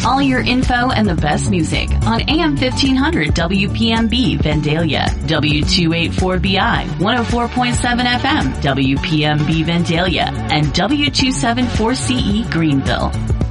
All your info and the best music on AM 1500 WPMB Vandalia, W284BI 104.7 FM WPMB Vandalia, and W274CE Greenville.